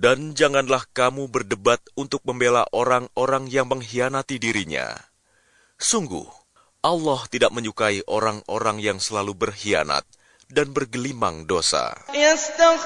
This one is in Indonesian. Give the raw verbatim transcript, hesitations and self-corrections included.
Dan janganlah kamu berdebat untuk membela orang-orang yang mengkhianati dirinya. Sungguh, Allah tidak menyukai orang-orang yang selalu berkhianat dan bergelimang dosa.